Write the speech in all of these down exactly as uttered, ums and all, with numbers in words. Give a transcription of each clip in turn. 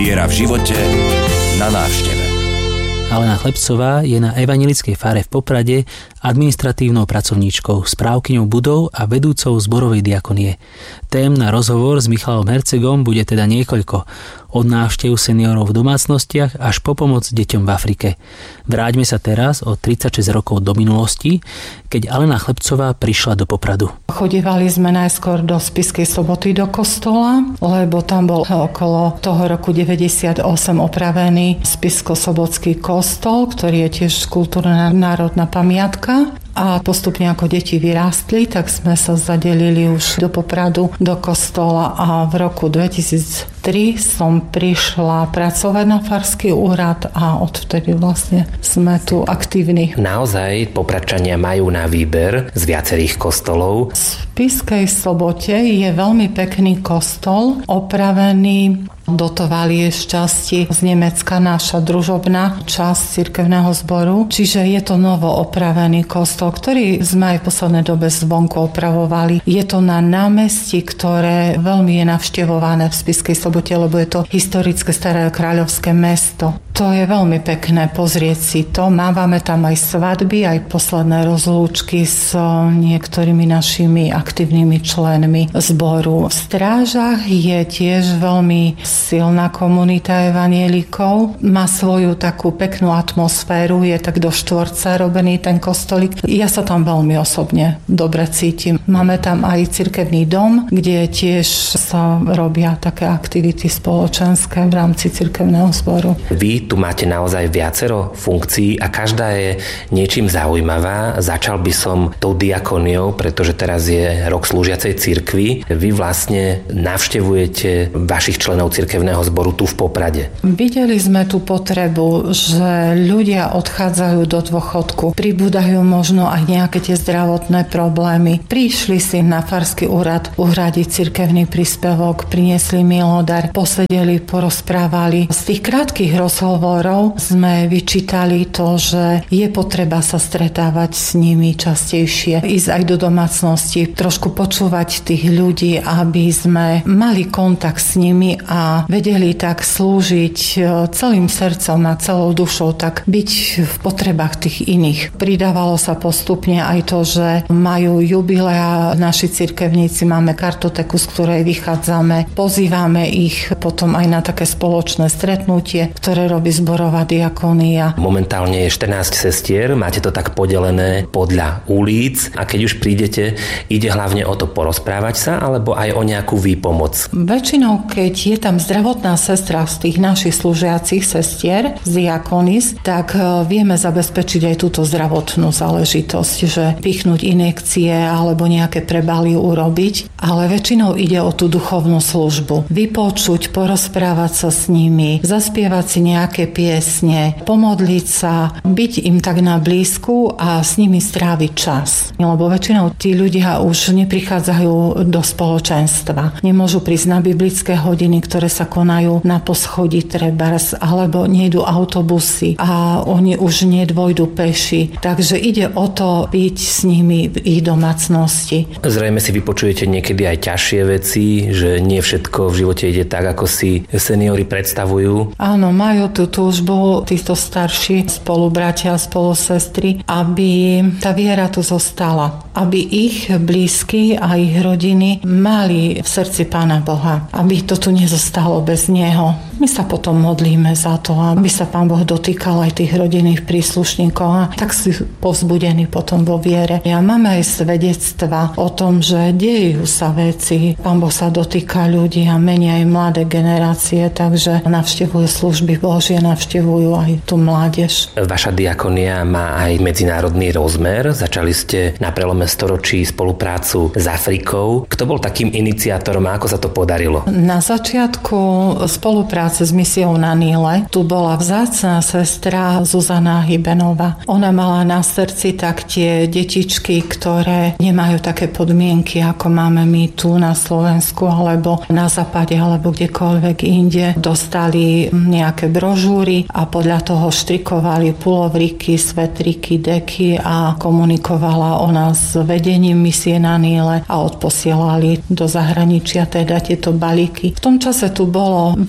Viera v živote na návšteve. Alena Chlebcová je na evanjelickej fare v Poprade administratívnou pracovníčkou, správkyňou budov a vedúcou zborovej diakonie. Tém na rozhovor s Michalom Hercegom bude teda niekoľko. Od návštev seniorov v domácnostiach až po pomoc deťom v Afrike. Vráťme sa teraz o tridsaťšesť rokov do minulosti, keď Alena Chlebcová prišla do Popradu. Chodívali sme najskôr do Spišskej Soboty do kostola, lebo tam bol okolo toho roku deväťdesiatosem opravený Spišsko-sobotský kostol, ktorý je tiež kultúrna národná pamiatka. A postupne ako deti vyrástli, tak sme sa zadelili už do Popradu, do kostola a v roku dvetisíctri som prišla pracovať na farský úrad a odvtedy vlastne sme tu aktívni. Naozaj Popradčania majú na výber z viacerých kostolov? V Spišskej Sobote je veľmi pekný kostol, opravený. Dotovali je z časti z Nemecka naša družobná časť cirkevného zboru. Čiže je to novo opravený kostol, ktorý sme aj v poslednej dobe zvonku opravovali. Je to na námestí, ktoré veľmi je navštevované v Spišskej Sobote, lebo je to historické staré kráľovské mesto. To je veľmi pekné pozrieť si to. Mávame tam aj svadby, aj posledné rozlúčky s niektorými našimi aktívnymi členmi zboru. V strážach je tiež veľmi silná komunita evanjelikov. Má svoju takú peknú atmosféru, je tak do štvorca robený ten kostolík. Ja sa tam veľmi osobne dobre cítim. Máme tam aj cirkevný dom, kde tiež sa robia také aktivity spoločenské v rámci cirkevného zboru. Vy tu máte naozaj viacero funkcií a každá je niečím zaujímavá. Začal by som tou diakoniou, pretože teraz je rok slúžiacej cirkvi. Vy vlastne navštevujete vašich členov cirkevného zboru tu v Poprade. Videli sme tú potrebu, že ľudia odchádzajú do dôchodku, pribúdajú možno aj nejaké tie zdravotné problémy. Prišli si na farský úrad uhradiť cirkevný príspevok, priniesli milodar, posedeli, porozprávali. Z tých krátkych rozhovorov sme vyčítali to, že je potreba sa stretávať s nimi častejšie, ísť aj do domácnosti, trošku počúvať tých ľudí, aby sme mali kontakt s nimi a vedeli tak slúžiť celým srdcom a celou dušou, tak byť v potrebách tých iných. Pridávalo sa postupne aj to, že majú jubilea naši cirkevníci, máme kartoteku, z ktorej vychádzame, pozývame ich potom aj na také spoločné stretnutie, ktoré robí zborová diakónia. Momentálne je štrnásť sestier, máte to tak podelené podľa ulic a keď už prídete, ide hlavne o to porozprávať sa alebo aj o nejakú výpomoc? Väčšinou, keď je tam zdravotná sestra z tých našich slúžiacich sestier, z diakonis, tak vieme zabezpečiť aj túto zdravotnú záležitosť, že pichnúť injekcie alebo nejaké prebaly urobiť, ale väčšinou ide o tú duchovnú službu. Vypočuť, porozprávať sa s nimi, zaspievať si nejaké piesne, pomodliť sa, byť im tak na blízku a s nimi stráviť čas. Lebo väčšinou tí ľudia už neprichádzajú do spoločenstva. Nemôžu prísť na biblické hodiny, ktoré sa konajú na poschodí trebárs, alebo nejdu autobusy a oni už nedvojdu peši. Takže ide o to byť s nimi v ich domácnosti. Zrejme si vypočujete niekedy aj ťažšie veci, že nie všetko v živote ide tak, ako si seniori predstavujú. Áno, majú tú túžbu títo starší spolubratia, spolusestry, aby tá viera tu zostala. Aby ich blízky a ich rodiny mali v srdci Pána Boha. Aby to tu nezostalo bez Neho. My sa potom modlíme za to, aby sa Pán Boh dotýkal aj tých rodinných príslušníkov a tak si povzbudení potom vo viere. Ja máme aj svedectva o tom, že dejú sa veci. Pán Boh sa dotýka ľudí a menia aj mladé generácie, takže navštevujú služby Božie, navštevujú aj tú mládež. Vaša diakonia má aj medzinárodný rozmer. Začali ste na prelome storočí spoluprácu s Afrikou. Kto bol takým iniciátorom a ako sa to podarilo? Na začiatku spolupráce s misiou na Níle tu bola vzácna sestra Zuzana Hybenová. Ona mala na srdci tak tie detičky, ktoré nemajú také podmienky, ako máme my tu na Slovensku alebo na západe alebo kdekoľvek inde. Dostali nejaké brožúry a podľa toho štrikovali pulovriky, svetriky, deky a komunikovala ona s vedením misie na Níle a odposielali do zahraničia teda tieto balíky. V tom čase tu bolo veľa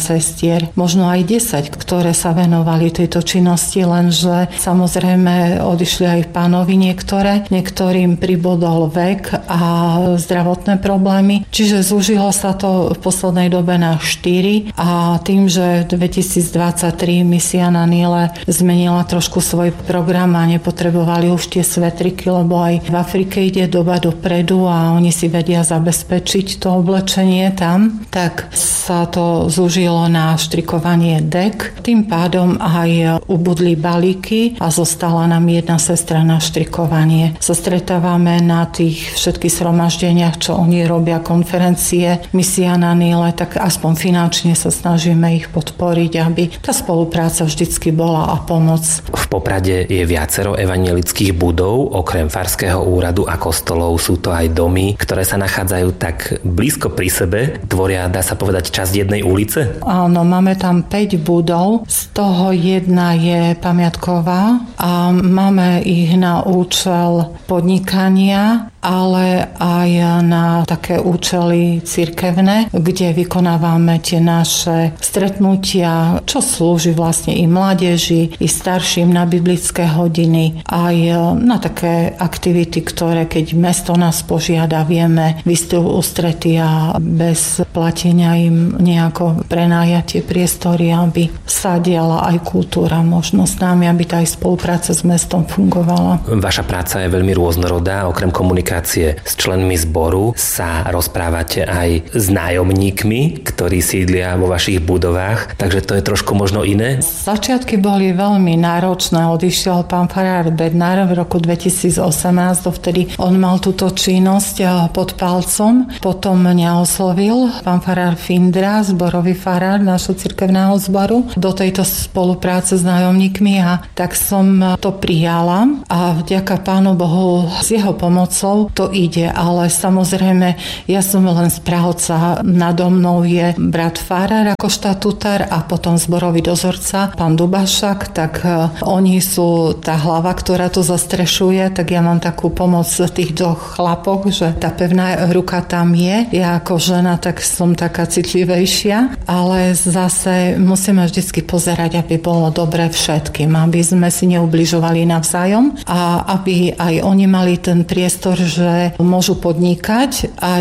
sestier, možno aj desať, ktoré sa venovali tejto činnosti, lenže samozrejme odišli aj pánovi niektoré, niektorým pribodol vek a zdravotné problémy, čiže zúžilo sa to v poslednej dobe na štyri a tým, že dvetisícdvadsaťtri misia na Níle zmenila trošku svoj program a nepotrebovali už tie svetriky, lebo aj v Afrike ide doba dopredu a oni si vedia zabezpečiť to oblečenie tam, tak sa to zúžilo na štrikovanie dek. Tým pádom aj ubudli balíky a zostala nám jedna sestra na štrikovanie. Sa stretávame na tých všetkých zhromaždeniach, čo oni robia, konferencie, misia na Níle, tak aspoň finančne sa snažíme ich podporiť, aby tá spolupráca vždycky bola a pomoc. V Poprade je viacero evanjelických budov, okrem farského úradu a kostolov sú to aj domy, ktoré sa nachádzajú tak blízko pri sebe, tvoria, dá sa povedať, časť jednej ulice? Áno, máme tam päť budov, z toho jedna je pamiatková a máme ich na účel podnikania, ale aj na také účely cirkevné, kde vykonávame tie naše stretnutia, čo slúži vlastne i mládeži, i starším na biblické hodiny, aj na také aktivity, ktoré keď mesto nás požiada, vieme vystúť ústrety a bez platenia im nejako prenájať tie priestory, aby sa diala aj kultúra možno s nami, aby tá aj spolupráca s mestom fungovala. Vaša práca je veľmi rôznorodá, okrem komunikácie s členmi zboru sa rozprávate aj s nájomníkmi, ktorí sídlia vo vašich budovách, takže to je trošku možno iné? Začiatky boli veľmi náročné. Odišiel pán farár Bednár v roku dvetisícosemnásť, dovtedy on mal túto činnosť pod palcom. Potom mňa oslovil pán farár Findra, zborový farár nášho cirkevného zboru, do tejto spolupráce s nájomníkmi a tak som to prijala a vďaka Pánu Bohu s jeho pomocou to ide, ale samozrejme ja som len správca, nado mnou je brat farár ako štatutár a potom zborový dozorca, pán Dubašak, tak oni sú tá hlava, ktorá to zastrešuje, tak ja mám takú pomoc tých dvoch chlapok, že tá pevná ruka tam je. Ja ako žena tak som taká citlivejšia, ale zase musíme vždycky pozerať, aby bolo dobre všetkým, aby sme si neubližovali navzájom a aby aj oni mali ten priestor, že môžu podnikať, aj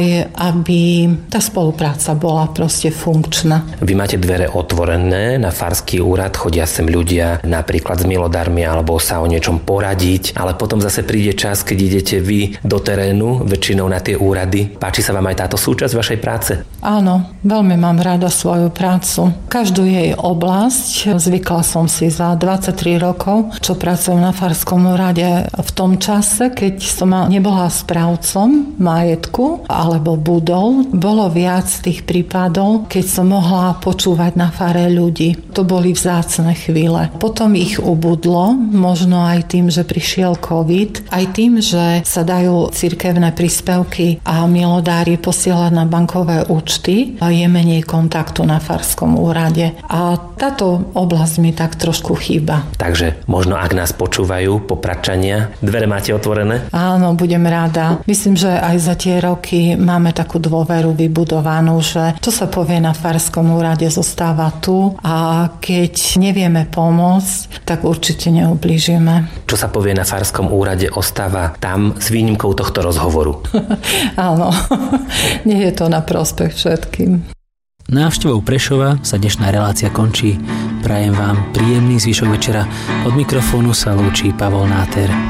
aby tá spolupráca bola proste funkčná. Vy máte dvere otvorené na farský úrad, chodia sem ľudia napríklad s milodármi alebo sa o niečom poradiť, ale potom zase príde čas, keď idete vy do terénu, väčšinou na tie úrady. Páči sa vám aj táto súčasť vašej práce? Áno, veľmi mám rada svoju prácu. Každú jej oblasť zvykla som si za dvadsaťtri rokov, čo pracujem na farskom úrade v tom čase, keď som nebola správcom majetku alebo budov. Bolo viac tých prípadov, keď som mohla počúvať na fare ľudí. To boli vzácne chvíle. Potom ich ubudlo, možno aj tým, že prišiel COVID, aj tým, že sa dajú cirkevné príspevky a milodári posielať na bankové účty a je menej kontaktu na farskom úrade. A táto oblasť mi tak trošku chýba. Takže možno ak nás počúvajú Popradčania, dvere máte otvorené? Áno, budem rada. Myslím, že aj za tie roky máme takú dôveru vybudovanú, že čo sa povie na farskom úrade zostáva tu a keď nevieme pomôcť, tak určite neublížime. Čo sa povie na farskom úrade ostáva tam s výnimkou tohto rozhovoru. Áno, nie je to na prospech všetkým. Návštevou Prešova sa dnešná relácia končí. Prajem vám príjemný zvyšok večera. Od mikrofónu sa lúči Pavol Náter.